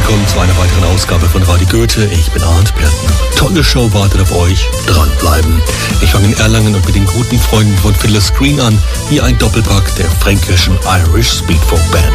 willkommen zu einer weiteren Ausgabe von Radio Goethe. Ich bin Arndt Bertner. Tolle Show wartet auf euch. Dranbleiben. Ich fange in Erlangen und mit den guten Freunden von Fiddler's Green an. Hier ein Doppelpack der fränkischen Irish Speedfolk Band.